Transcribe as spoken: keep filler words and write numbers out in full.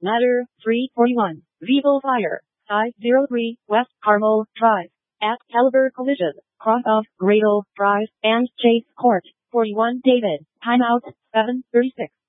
Matter three forty-one. Vivo Fire. five oh three West Carmel Drive. At Caliber Collision. Cross of Gradle Drive and Chase Court. forty-one David. Timeout seven thirty-six.